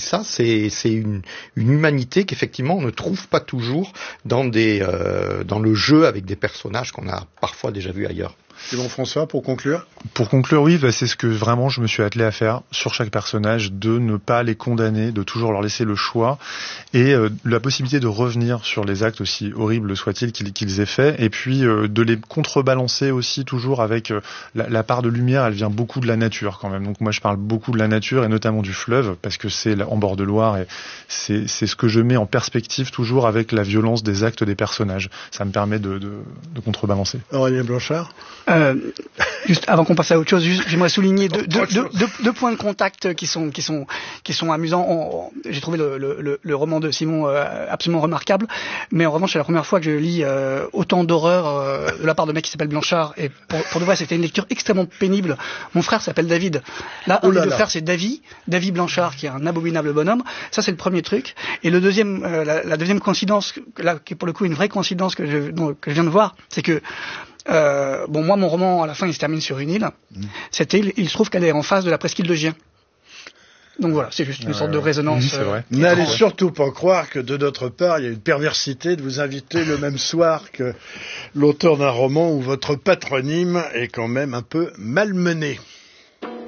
ça, c'est une humanité qu'effectivement on ne trouve pas toujours dans le jeu avec des personnages qu'on a parfois déjà vus ailleurs. C'est bon, François, pour conclure. Pour conclure, oui, c'est ce que vraiment je me suis attelé à faire sur chaque personnage, de ne pas les condamner, de toujours leur laisser le choix et la possibilité de revenir sur les actes aussi horribles soient-ils qu'ils aient faits, et puis de les contrebalancer aussi toujours avec la part de lumière. Elle vient beaucoup de la nature quand même. Donc moi je parle beaucoup de la nature et notamment du fleuve parce que c'est en bord de Loire et c'est ce que je mets en perspective toujours avec la violence des actes des personnages. Ça me permet de contrebalancer. Aurélien Blanchard. Juste avant qu'on passe à autre chose, j'aimerais souligner deux points de contact qui sont amusants. J'ai trouvé le roman de Simon absolument remarquable, mais en revanche c'est la première fois que je lis autant d'horreur de la part de mec qui s'appelle Blanchard, et pour de vrai c'était une lecture extrêmement pénible. Mon frère s'appelle David. Là, un des deux frères c'est David Blanchard, qui est un abominable bonhomme. Ça c'est le premier truc. Et le deuxième, la deuxième coïncidence, là qui est pour le coup une vraie coïncidence que je viens de voir, c'est que moi, mon roman, à la fin, il se termine sur une île. Cette île, il se trouve qu'elle est en face de la presqu'île de Gien. Donc voilà, c'est juste une sorte de résonance. C'est vrai. N'allez surtout pas croire que de notre part, il y a une perversité de vous inviter le même soir que l'auteur d'un roman où votre patronyme est quand même un peu malmené.